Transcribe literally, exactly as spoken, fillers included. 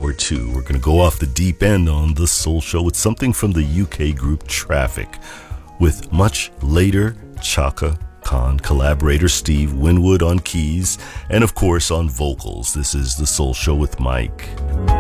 or two. We're going to go off the deep end on The Soul Show with something from the U K group Traffic, with much later Chaka Khan collaborator Steve Winwood on keys, and of course on vocals. This is The Soul Show with Mike.